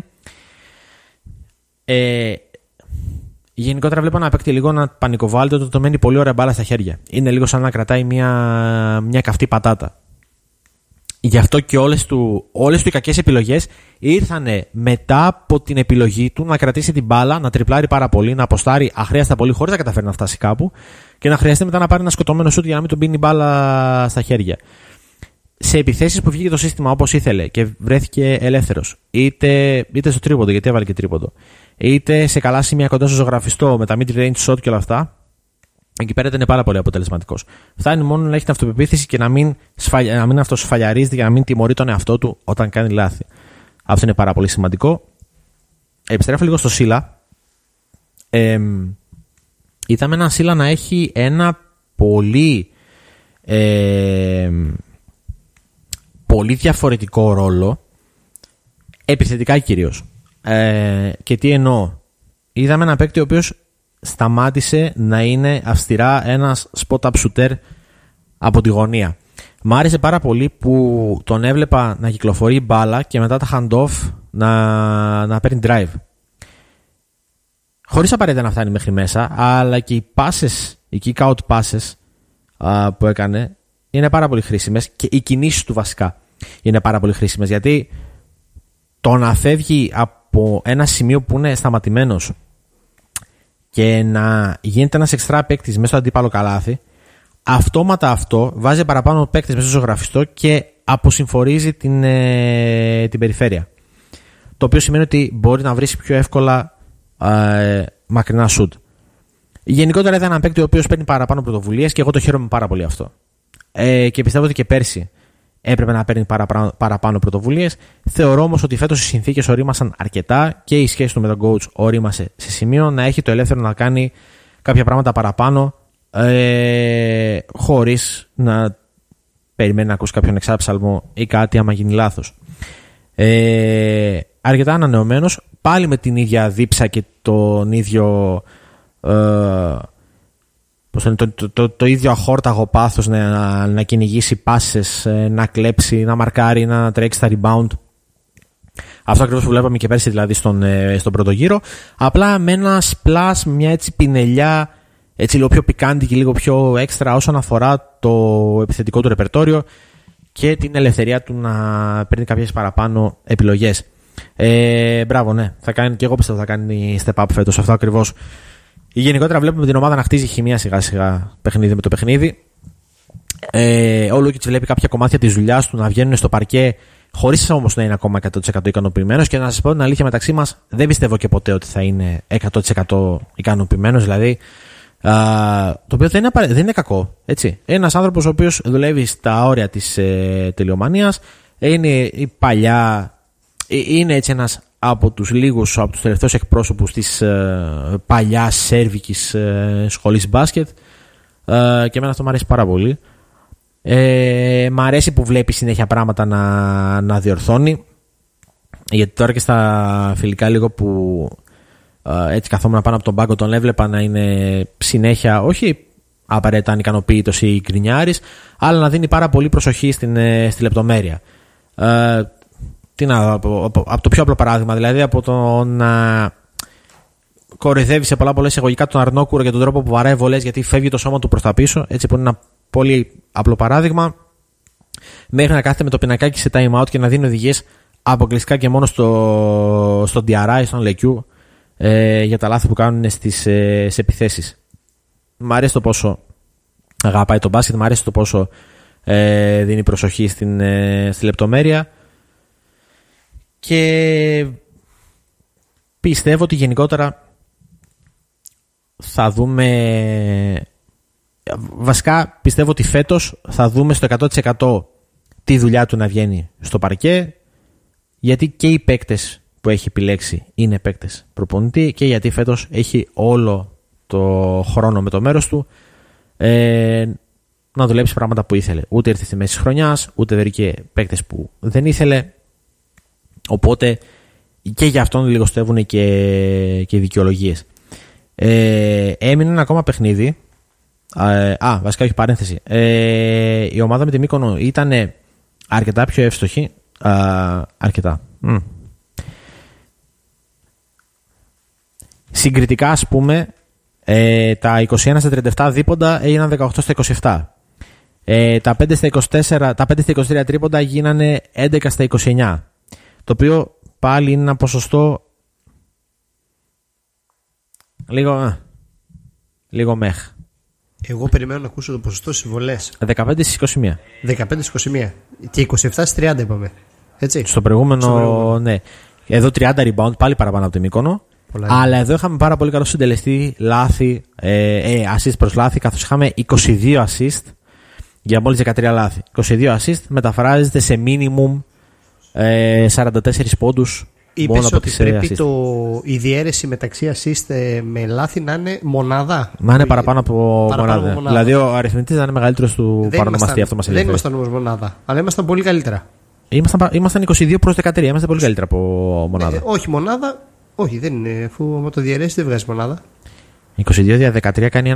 Γενικότερα βλέπω ένα παίκτη λίγο να πανικοβάλλεται όταν το μένει πολύ ωραία μπάλα στα χέρια. Είναι λίγο σαν να κρατάει μια καυτή πατάτα. Γι' αυτό και όλες του οι κακές επιλογές ήρθαν μετά από την επιλογή του να κρατήσει την μπάλα, να τριπλάρει πάρα πολύ, να αποστάρει αχρίαστα πολύ χωρίς να καταφέρει να φτάσει κάπου και να χρειαστεί μετά να πάρει ένα σκοτωμένο σούτ για να μην του μπίνει η μπάλα στα χέρια. Σε επιθέσεις που βγήκε το σύστημα όπως ήθελε και βρέθηκε ελεύθερος, είτε στο τρίποντο, γιατί έβαλε και τρίποντο, είτε σε καλά σημεία κοντά στο ζωγραφιστό με τα mid-range shot και όλα αυτά, εκεί πέρα είναι πάρα πολύ αποτελεσματικός. Φτάνει μόνο να έχει την αυτοπεποίθηση και να μην αυτοσφαλιαρίζεται και να μην τιμωρεί τον εαυτό του όταν κάνει λάθη. Αυτό είναι πάρα πολύ σημαντικό. Επιστρέφω λίγο στο Σίλα. Είδαμε έναν Σίλα να έχει ένα πολύ διαφορετικό ρόλο, επιθετικά κυρίως. Και τι εννοώ. Είδαμε ένα παίκτη ο οποίος σταμάτησε να είναι αυστηρά ένας spot-up shooter από τη γωνία. Μ' άρεσε πάρα πολύ που τον έβλεπα να κυκλοφορεί μπάλα και μετά τα hand-off να παίρνει drive. Χωρίς απαραίτητα να φτάνει μέχρι μέσα, αλλά και οι passes, οι kick-out passes που έκανε είναι πάρα πολύ χρήσιμες και οι κινήσεις του βασικά είναι πάρα πολύ χρήσιμες, γιατί το να φεύγει από ένα σημείο που είναι σταματημένος και να γίνεται ένας εξτρά παίκτης μέσα στο αντίπαλο καλάθι, αυτόματα αυτό βάζει παραπάνω παίκτες μέσα στο ζωγραφιστό και αποσυμφορίζει την περιφέρεια. Το οποίο σημαίνει ότι μπορεί να βρει πιο εύκολα μακρινά σουτ. Γενικότερα ήταν ένα παίκτη ο οποίος παίρνει παραπάνω πρωτοβουλίες και εγώ το χαίρομαι πάρα πολύ αυτό. Και πιστεύω ότι και πέρσι έπρεπε να παίρνει παραπάνω πρωτοβουλίες. Θεωρώ όμως ότι φέτος οι συνθήκες ορίμασαν αρκετά και η σχέση του με τον coach ορίμασε σε σημείο να έχει το ελεύθερο να κάνει κάποια πράγματα παραπάνω, χωρίς να περιμένει να ακούσει κάποιον εξάψαλμο ή κάτι άμα γίνει λάθος. Αρκετά ανανεωμένος, πάλι με την ίδια δίψα και τον ίδιο το ίδιο αχόρταγο πάθος να κυνηγήσει πάσες, να κλέψει, να μαρκάρει, να τρέξει στα rebound. Αυτό ακριβώς που βλέπαμε και πέρσι δηλαδή στον πρώτο γύρο. Απλά με ένα splash, μια έτσι πινελιά, έτσι λίγο πιο πικάντη και λίγο πιο έξτρα όσον αφορά το επιθετικό του ρεπερτόριο και την ελευθερία του να παίρνει κάποιες παραπάνω επιλογές. Μπράβο, ναι. Θα κάνει, και εγώ πιστεύω θα κάνει step up φέτος. Αυτό ακριβώς. Γενικότερα βλέπουμε την ομάδα να χτίζει χημεία σιγά σιγά παιχνίδι με το παιχνίδι. Ο Λούκιτς βλέπει κάποια κομμάτια της δουλειάς του να βγαίνουν στο παρκέ, χωρίς όμως να είναι ακόμα 100% ικανοποιημένος. Και να σας πω την αλήθεια, μεταξύ μας δεν πιστεύω και ποτέ ότι θα είναι 100% ικανοποιημένος. Δηλαδή Το οποίο δεν είναι κακό. Έτσι. Ένας άνθρωπος ο οποίος δουλεύει στα όρια της τελειομανίας, είναι η παλιά, είναι έτσι ένας από τους λίγους, από τους τελευταίους εκπρόσωπους της παλιάς σέρβικης σχολής μπάσκετ, και εμένα αυτό μου αρέσει πάρα πολύ. Μ' αρέσει που βλέπει συνέχεια πράγματα να διορθώνει, γιατί τώρα και στα φιλικά λίγο που έτσι καθόμουν πάνω από τον πάγκο τον έβλεπα να είναι συνέχεια, όχι απαραίτητα ανικανοποίητος ή γκρινιάρης, αλλά να δίνει πάρα πολύ προσοχή στη λεπτομέρεια. Από το πιο απλό παράδειγμα, δηλαδή από το να κοροϊδεύει σε πολλά εισαγωγικά τον Αρνόκουρο για τον τρόπο που βαράει βολές γιατί φεύγει το σώμα του προς τα πίσω, έτσι που είναι ένα πολύ απλό παράδειγμα, μέχρι να κάθεται με το πινακάκι σε time out και να δίνει οδηγίες αποκλειστικά και μόνο στον DRI, στον Λεκιού, για τα λάθη που κάνουν σε επιθέσεις. Μ' αρέσει το πόσο αγαπάει τον μπάσκετ, μ' αρέσει το πόσο δίνει προσοχή στη λεπτομέρεια, και πιστεύω ότι γενικότερα θα δούμε, βασικά πιστεύω ότι φέτος θα δούμε στο 100% τη δουλειά του να βγαίνει στο παρκέ, γιατί και οι παίκτες που έχει επιλέξει είναι παίκτες προπονητή, και γιατί φέτος έχει όλο το χρόνο με το μέρος του να δουλέψει πράγματα που ήθελε. Ούτε ήρθε στη μέση της χρονιάς, ούτε βρήκε παίκτες που δεν ήθελε, οπότε και για αυτόν λιγοστεύουν και οι δικαιολογίες. Έμεινε ένα ακόμα παιχνίδι. Βασικά όχι, παρένθεση. Η ομάδα με τη Μύκονο ήταν αρκετά πιο εύστοχη. Αρκετά. Συγκριτικά, ας πούμε, τα 21 στα 37 δίποντα έγιναν 18 στα 27. Τα 5 στα 23 τρίποντα γίνανε 11 στα 29. Το οποίο πάλι είναι ένα ποσοστό λίγο μεχ. Εγώ περιμένω να ακούσω το ποσοστό στις βολές. 15 στις 21. 15 στις 21. Και 27 στις 30 είπαμε. Έτσι. Στο προηγούμενο, ναι. Εδώ 30 rebound, πάλι παραπάνω από τη Μύκονο. Αλλά εδώ είχαμε πάρα πολύ καλό συντελεστή λάθη, assist προς λάθη, καθώς είχαμε 22 assist για μόλις 13 λάθη. 22 assist μεταφράζεται σε minimum 44 πόντους. Είπες ότι πρέπει η διαίρεση μεταξύ assist με λάθη να είναι μονάδα. Να είναι παραπάνω από μονάδα. Δηλαδή ο αριθμητής να είναι μεγαλύτερος του παρονομαστή. Αυτό μας ενδιαφέρει. Δεν ήμασταν όμως μονάδα, αλλά ήμασταν πολύ καλύτερα. Ήμασταν 22 προς 13. Είμαστε πολύ καλύτερα από μονάδα. Όχι μονάδα, όχι, δεν είναι. Αφού άμα το διαιρέσει δεν βγάζει μονάδα. 22 δια 13 κάνει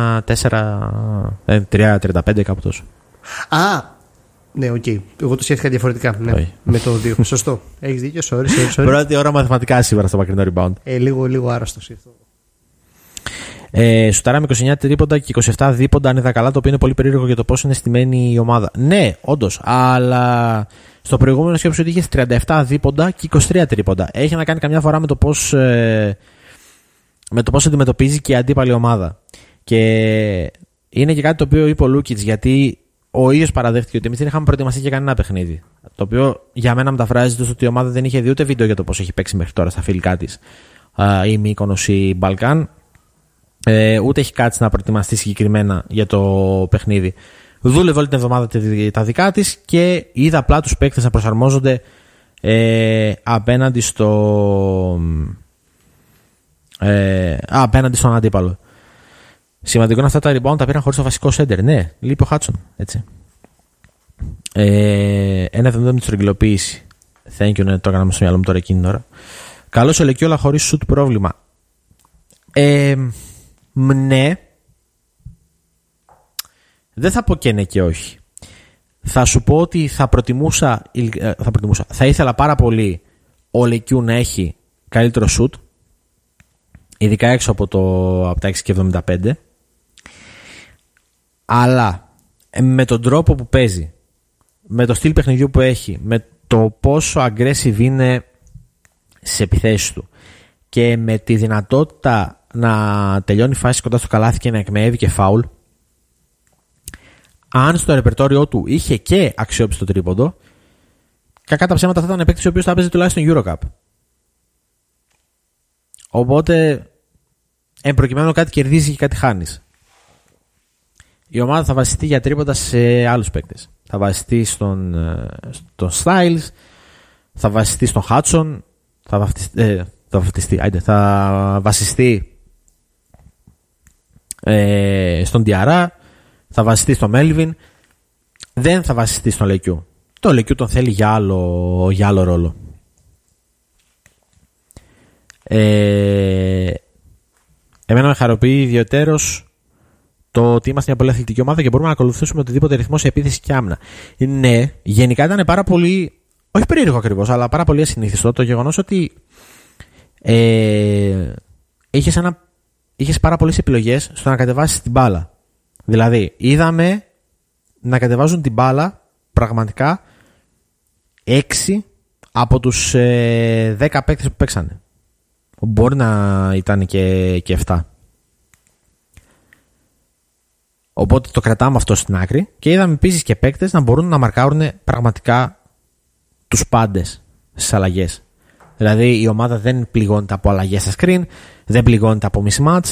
1,4. 3,35 κάπου τόσο. Ναι, οκ. Εγώ το σκέφτηκα διαφορετικά. Ναι. Με το 2. Σωστό. Έχεις δίκιο. Sorry. Πρώτη ώρα μαθηματικά σήμερα στο μακρινό rebound. Λίγο άρρωστος ήρθα. Σουτάραμε 29 τρίποντα και 27 δίποντα, αν είδα καλά, το οποίο είναι πολύ περίεργο για το πώς είναι στημένη η ομάδα. Ναι, όντως, αλλά στο προηγούμενο σκέψου ότι είχε 37 δίποντα και 23 τρίποντα. Έχει να κάνει καμιά φορά με το πώς αντιμετωπίζει και η αντίπαλη ομάδα. Και είναι και κάτι το οποίο είπε ο Λούκιτς, γιατί ο ίδιος παραδέχτηκε ότι εμείς δεν είχαμε προετοιμαστεί για κανένα παιχνίδι. Το οποίο για μένα μεταφράζεται στο ότι η ομάδα δεν είχε δει ούτε βίντεο για το πώς έχει παίξει μέχρι τώρα στα φιλικά της η Μύκονος ή η Μπαλκάν. Ούτε έχει κάτσει να προετοιμαστεί συγκεκριμένα για το παιχνίδι. Δούλευε όλη την εβδομάδα τα δικά της και είδα απλά τους παίκτες να προσαρμόζονται απέναντι στον αντίπαλο. Σημαντικό είναι αυτά τα rebound τα πήραν χωρίς το βασικό center. Ναι, λείπει ο Χάτσον. 1,70 με τη στρογγυλοποίηση. Thank you, ναι, το έκανα στο μυαλό μου τώρα εκείνη την ώρα. Καλώς ο Λεκιόλα χωρίς shoot πρόβλημα. Ναι. Δεν θα πω και ναι και όχι. Θα σου πω ότι θα ήθελα πάρα πολύ ο Λεκιού να έχει καλύτερο shoot, ειδικά έξω από τα 6,75, αλλά με τον τρόπο που παίζει, με το στυλ παιχνιδιού που έχει, με το πόσο aggressive είναι στις επιθέσεις του και με τη δυνατότητα να τελειώνει φάση κοντά στο καλάθι και να εκμεεύει και φάουλ, αν στο ρεπερτόριό του είχε και αξιόπιστο τρίποντο, κακά τα ψέματα θα ήταν παίκτης ο οποίος θα παίζει τουλάχιστον EuroCup. Οπότε εν προκειμένου κάτι κερδίζει και κάτι χάνεις. Η ομάδα θα βασιστεί για τρίποντα σε άλλους παίκτες. Θα βασιστεί στον Styles, θα βασιστεί στον Hudson, θα βασιστεί στον Diarra, θα βασιστεί στον Melvin. Δεν θα βασιστεί στον Λεκιού. Το Λεκιού τον θέλει για άλλο ρόλο. Εμένα με χαροποιεί ιδιαιτέρως το ότι είμαστε μια πολύ αθλητική ομάδα και μπορούμε να ακολουθήσουμε οτιδήποτε ρυθμό σε επίθεση και άμυνα. Ναι, γενικά ήταν πάρα πολύ, όχι περίεργο ακριβώς, αλλά πάρα πολύ ασυνήθιστο το γεγονός ότι είχες πάρα πολλές επιλογές στο να κατεβάσεις την μπάλα. Δηλαδή, είδαμε να κατεβάζουν την μπάλα πραγματικά 6 από τους 10 παίκτες που παίξανε. Μπορεί να ήταν και 7. Οπότε το κρατάμε αυτό στην άκρη και είδαμε επίσης και παίκτες να μπορούν να μαρκάρουν πραγματικά τους πάντες στις αλλαγές. Δηλαδή η ομάδα δεν πληγώνεται από αλλαγές στα screen, δεν πληγώνεται από mismatch,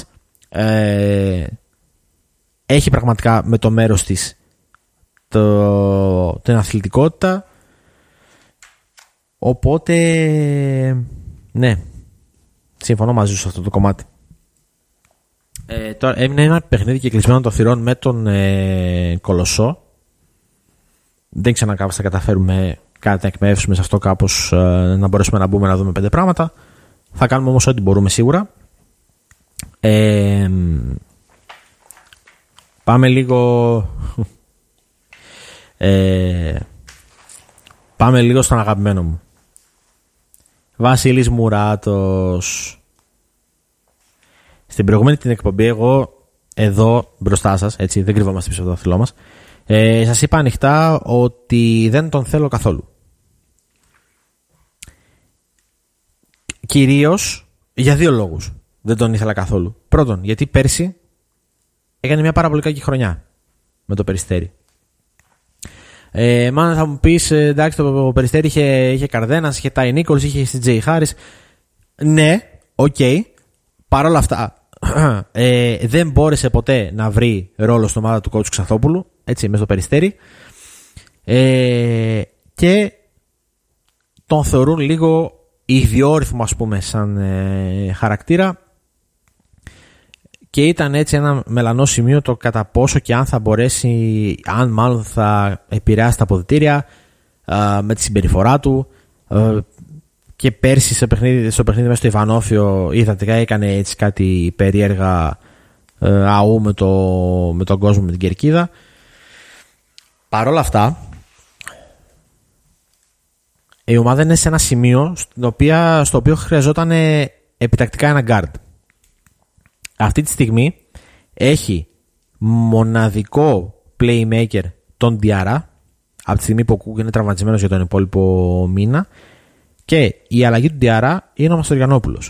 έχει πραγματικά με το μέρος της την αθλητικότητα. Οπότε ναι, συμφωνώ μαζί σου σε αυτό το κομμάτι. Τώρα έμεινε ένα παιχνίδι και κλεισμένο των θυρών με τον Κολοσσό. Δεν ξέρω αν κάπως θα καταφέρουμε κάτι να εκμεύσουμε σε αυτό, κάπως να μπορέσουμε να μπούμε να δούμε 5 πράγματα. Θα κάνουμε όμως ό,τι μπορούμε σίγουρα. Πάμε λίγο πάμε λίγο στον αγαπημένο μου Βασίλης Μουράτος. Στην προηγούμενη την εκπομπή, εγώ εδώ μπροστά σας, έτσι, δεν κρυβόμαστε πίσω από το δάχτυλό μας, σας είπα ανοιχτά ότι δεν τον θέλω καθόλου. Κυρίως για 2 λόγους δεν τον ήθελα καθόλου. Πρώτον, γιατί πέρσι έκανε μια πάρα πολύ κακή χρονιά με το Περιστέρι. Μάλλον θα μου πεις, εντάξει, το Περιστέρι είχε Καρδένας, είχε Τάι Νίκολς, είχε CJ Harris. Ναι, οκ. Παρ' όλα αυτά δεν μπόρεσε ποτέ να βρει ρόλο στην ομάδα του coach Ξαθόπουλου, έτσι, μέσα στο Περιστέρι, και τον θεωρούν λίγο ιδιόρυθμο, ας πούμε, σαν χαρακτήρα, και ήταν έτσι ένα μελανό σημείο το κατά πόσο και αν θα μπορέσει, αν μάλλον θα επηρεάσει τα αποδυτήρια με τη συμπεριφορά του. Και πέρσι στο παιχνίδι μέσα στο Ιβανόφιο είδατε, έκανε έτσι κάτι περίεργα αού με τον κόσμο, με την κερκίδα. Παρ' όλα αυτά, η ομάδα είναι σε ένα σημείο στο οποίο χρειαζόταν επιτακτικά ένα guard. Αυτή τη στιγμή έχει μοναδικό playmaker τον Diarra, από τη στιγμή που ο Κούκ είναι τραυματισμένος για τον υπόλοιπο μήνα, και η αλλαγή του Diarra είναι ο Μαστοριανόπουλος,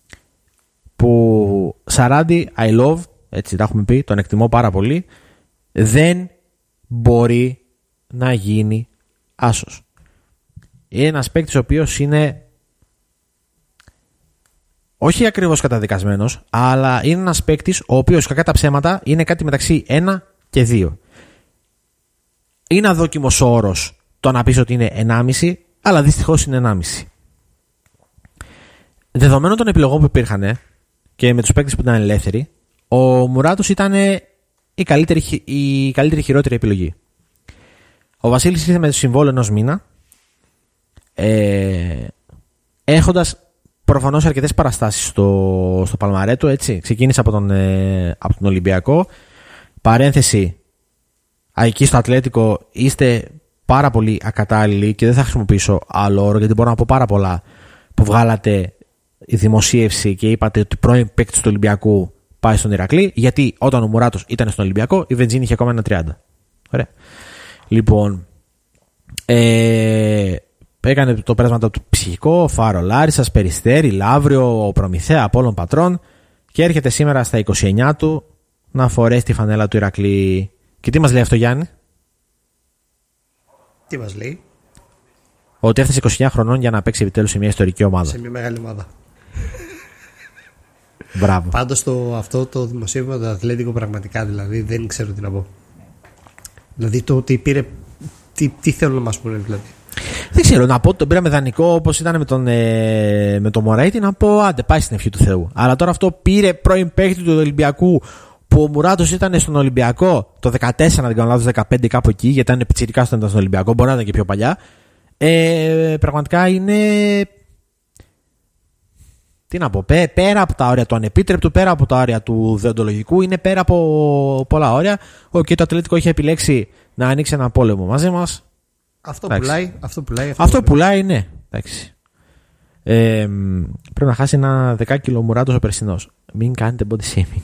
που Σαράντι I love, έτσι τα έχουμε πει, τον εκτιμώ πάρα πολύ, δεν μπορεί να γίνει άσος. Είναι ένας παίκτης ο οποίος είναι όχι ακριβώς καταδικασμένος, αλλά είναι ένας παίκτης ο οποίος, κακά τα ψέματα, είναι κάτι μεταξύ 1 και 2. Είναι αδόκιμος όρος το να πεις ότι είναι 1,5, αλλά δυστυχώς είναι 1,5. Δεδομένων των επιλογών που υπήρχαν και με τους παίκτες που ήταν ελεύθεροι, ο Μουράτος ήταν η καλύτερη χειρότερη επιλογή. Ο Βασίλης ήρθε με το συμβόλαιο 1 μήνα, έχοντας προφανώς αρκετές παραστάσεις στο παλμαρέτο, έτσι. Ξεκίνησε από τον Ολυμπιακό. Παρένθεση, εκεί στο Ατλέτικο είστε πάρα πολύ ακατάλληλοι και δεν θα χρησιμοποιήσω άλλο όρο, γιατί μπορώ να πω πάρα πολλά που βγάλατε η δημοσίευση και είπατε ότι πρώην παίκτης του Ολυμπιακού πάει στον Ηρακλή, γιατί όταν ο Μουράτος ήταν στον Ολυμπιακό η Βεντζίνη είχε ακόμα 1,30. Ωραία. Λοιπόν, έκανε το πέρασμα του ψυχικό, Φάρο Λάρισσας, Περιστέρι, Λαύριο, Προμηθέα, Απόλλων Πατρών, και έρχεται σήμερα στα 29 του να φορέσει τη φανέλα του Ηρακλή. Και τι μας λέει αυτό, Γιάννη? Τι μας λέει? Ότι έφτασε 29 χρονών για να παίξει επιτέλους σε μια ιστορική ομάδα. Σε μια μεγάλη ομάδα. Μπράβο. Πάντως αυτό το δημοσίευμα το Αθλέτικο πραγματικά δηλαδή δεν ξέρω τι να πω. Δηλαδή το ότι πήρε. Τι θέλουν να μας πούνε δηλαδή. Δεν ξέρω, να πω ότι τον πήραμε δανεικό όπως ήταν με τον Μωραήτη, να πω άντε πάει στην ευχή του Θεού. Αλλά τώρα αυτό πήρε πρώην παίκτη του Ολυμπιακού, που ο Μουράτος ήταν στον Ολυμπιακό το 14, να δεν κάνω λάθος, 15 κάπου εκεί, γιατί ήταν πιτσιρικάς όταν ήταν στον Ολυμπιακό, μπορεί να ήταν και πιο παλιά. Πραγματικά είναι. Τι να πω, πέρα από τα όρια του ανεπίτρεπτου, πέρα από τα όρια του δεοντολογικού, είναι πέρα από πολλά όρια. Το Ατλέτικο είχε επιλέξει να ανοίξει ένα πόλεμο μαζί μας. Αυτό πουλάει, ναι. Εντάξει. Πρέπει να χάσει ένα 10 κιλο Μουράτος ο περσινός. Μην κάνετε body shaming.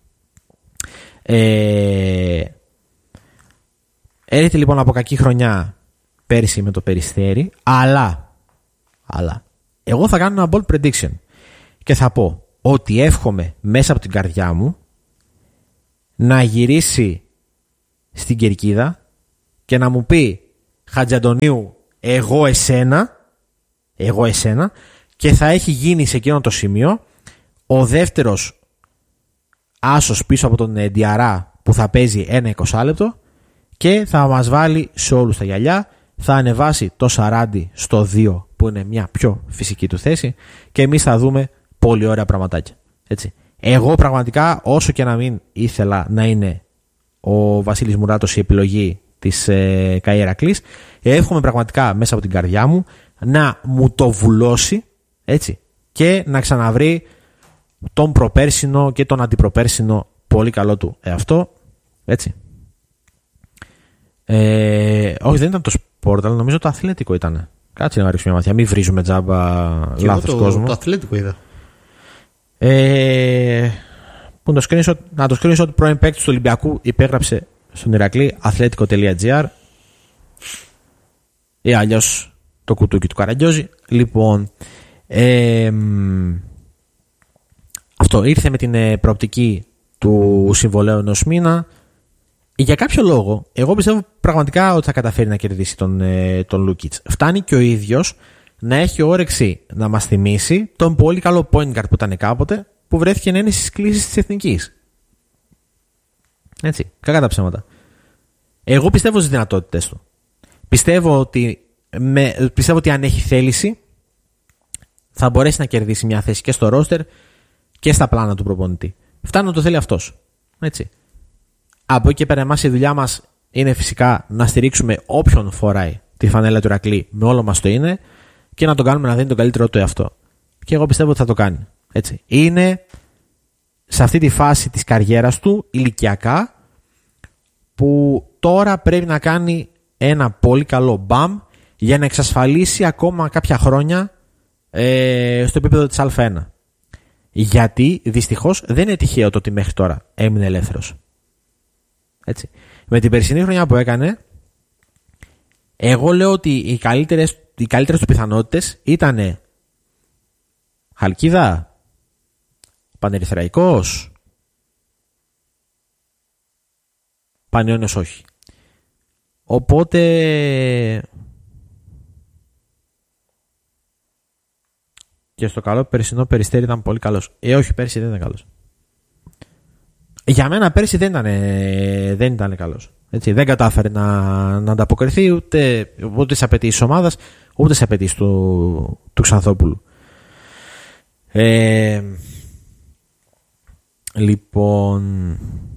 Έρχεται λοιπόν από κακή χρονιά πέρσι με το Περιστέρι, αλλά εγώ θα κάνω ένα bold prediction και θα πω ότι εύχομαι μέσα από την καρδιά μου να γυρίσει στην κερκίδα και να μου πει Χατζαντονίου, εγώ εσένα, και θα έχει γίνει σε εκείνο το σημείο ο δεύτερος άσος πίσω από τον Διαρά που θα παίζει ένα 20 λεπτό και θα μας βάλει σε όλους τα γυαλιά, θα ανεβάσει το Σαράντι στο 2 που είναι μια πιο φυσική του θέση και εμείς θα δούμε πολύ ωραία πραγματάκια. Έτσι. Εγώ πραγματικά, όσο και να μην ήθελα να είναι ο Βασίλης Μουράτος η επιλογή της ΚΑΙ Ηρακλής, εύχομαι πραγματικά μέσα από την καρδιά μου να μου το βουλώσει, έτσι, και να ξαναβρει τον προπέρσινο και τον αντιπροπέρσινο πολύ καλό του εαυτό, έτσι. Όχι, δεν ήταν το Sport, αλλά νομίζω το Αθλέτικο ήταν. Κάτσε να ρίξουμε μια ματιά, μην βρίζουμε τζάμπα λάθος κόσμο. Το Αθλέτικο είδα. Που το screenshot πρώην παίκτης του Ολυμπιακού υπέγραψε στον Ηρακλή athletic.gr ή αλλιώς το κουτούκι του Καραγκιόζη. Λοιπόν, αυτό ήρθε με την προοπτική του συμβολέου ενός μήνα. Για κάποιο λόγο, εγώ πιστεύω πραγματικά ότι θα καταφέρει να κερδίσει τον Λούκιτς. Φτάνει και ο ίδιος να έχει όρεξη να μας θυμίσει τον πολύ καλό point guard που ήταν κάποτε, που βρέθηκε να είναι στις κλήσεις της Εθνικής. Έτσι, κακά τα ψέματα. Εγώ πιστεύω στις δυνατότητες του. Πιστεύω ότι αν έχει θέληση θα μπορέσει να κερδίσει μια θέση και στο ρόστερ και στα πλάνα του προπονητή. Φτάνει να το θέλει αυτός. Έτσι. Από εκεί και πέρα, εμάς η δουλειά μας είναι φυσικά να στηρίξουμε όποιον φοράει τη φανέλα του Ηρακλή με όλο μας το είναι και να τον κάνουμε να δίνει τον καλύτερό του εαυτό. Και εγώ πιστεύω ότι θα το κάνει. Έτσι. Είναι σε αυτή τη φάση της καριέρας του ηλικιακά που τώρα πρέπει να κάνει ένα πολύ καλό μπαμ για να εξασφαλίσει ακόμα κάποια χρόνια στο επίπεδο της Α1. Γιατί δυστυχώς δεν είναι τυχαίο το ότι μέχρι τώρα έμεινε ελεύθερος. Έτσι. Με την περσινή χρονιά που έκανε, εγώ λέω ότι οι καλύτερες του πιθανότητες ήταν Χαλκίδα, Πανερυθραϊκός, Πανιώνιος όχι. Οπότε και στο καλό περσινό Περιστέρι ήταν πολύ καλός. Όχι, πέρσι δεν ήταν καλός. Για μένα πέρσι δεν ήταν καλός. Έτσι, δεν κατάφερε να ανταποκριθεί ούτε στις απαιτήσεις της ομάδας, ούτε στις απαιτήσεις του Ξανθόπουλου. Λοιπόν,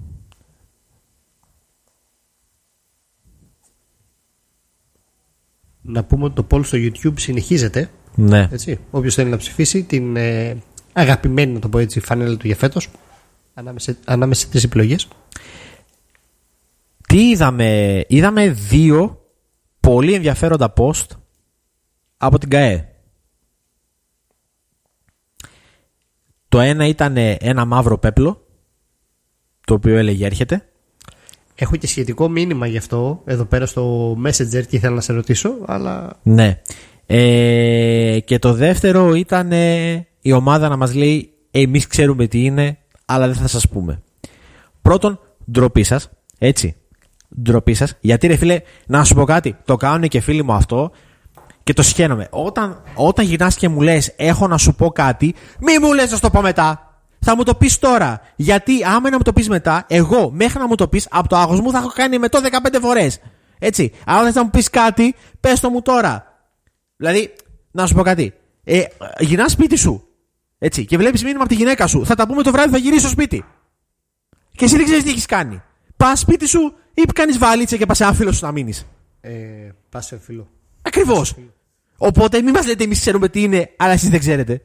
να πούμε ότι το poll στο YouTube συνεχίζεται. Ναι. Έτσι. Όποιος θέλει να ψηφίσει την αγαπημένη, να το πω έτσι, φανέλα του για φέτος, ανάμεσα σε 3 επιλογές. Τι είδαμε? Είδαμε 2 πολύ ενδιαφέροντα post από την ΚΑΕ. Το ένα ήταν ένα μαύρο πέπλο, το οποίο έλεγε έρχεται. Έχω και σχετικό μήνυμα γι' αυτό εδώ πέρα στο Messenger και ήθελα να σε ρωτήσω, αλλά... Ναι. Και το δεύτερο ήταν η ομάδα να μας λέει εμείς ξέρουμε τι είναι, αλλά δεν θα σας πούμε. Πρώτον, ντροπή σας, έτσι. Ντροπή σας, γιατί ρε φίλε, να σου πω κάτι, το κάνουν και φίλοι μου αυτό και το σχένομαι. Όταν γυρνάς και μου λες έχω να σου πω κάτι, μη μου λες να σου το πω μετά. θα μου το πεις τώρα. Γιατί άμα να μου το πεις μετά, εγώ μέχρι να μου το πεις, από το άγχος μου θα έχω κάνει μετό 15 φορές. Έτσι. Αν θες να μου πεις κάτι, πες το μου τώρα. Δηλαδή, να σου πω κάτι. Γυρνάς σπίτι σου. Έτσι. Και βλέπεις μήνυμα από τη γυναίκα σου. Θα τα πούμε το βράδυ, θα γυρίσεις στο σπίτι. Και εσύ δεν ξέρεις τι έχεις κάνει. Πας σπίτι σου ή κάνεις βαλίτσα και πας σε ένα φίλο σου να μείνεις. Πας σε φίλο. Ακριβώς. Οπότε μην μας λέτε εμείς ξέρουμε τι είναι, αλλά εσείς δεν ξέρετε.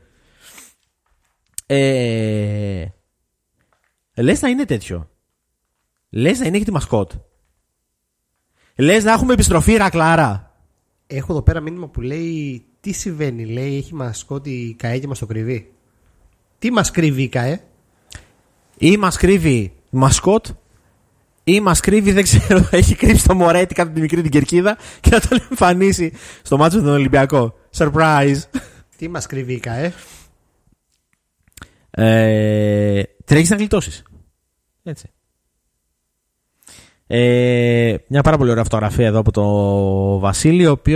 Λες να είναι τέτοιο. Λες να είναι και τη μασκότ. Λες να έχουμε επιστροφή Ρακλάρα. Έχω εδώ πέρα μήνυμα που λέει τι συμβαίνει. Λέει έχει μασκότ η ΚΑΕ και μας το κρυβεί. Τι μας κρύβει η ΚΑΕ? Ή μας κρύβει μασκότ, ή μας κρύβει, δεν ξέρω, έχει κρύψει το Μωρέτη κάτω από τη μικρή την κερκίδα και να τον εμφανίσει στο μάτσο του Ολυμπιακό. Surprise. Τι μας κρύβει η ΚΑΕ? Τρέχεις να γλιτώσεις. Έτσι. Μια πάρα πολύ ωραία φωτογραφία εδώ από το Βασίλειο, ο οποίος